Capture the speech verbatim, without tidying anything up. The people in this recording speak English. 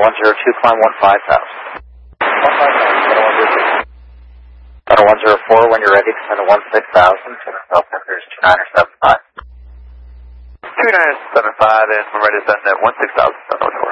one zero two, climb one five thousand. one five thousand, Center one zero two. Center one zero four, when you're ready, descend to one six thousand, Center South Centers two nine seven five. two nine seven five, and we're ready to send at one six thousand.